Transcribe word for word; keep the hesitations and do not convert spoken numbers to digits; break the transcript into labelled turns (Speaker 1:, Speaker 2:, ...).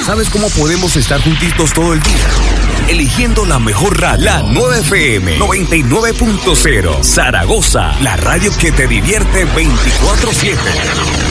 Speaker 1: ¿Sabes cómo podemos estar juntitos todo el día? Eligiendo la mejor radio, la nueva F M noventa y nueve punto cero. Zaragoza, la radio que te divierte veinticuatro siete.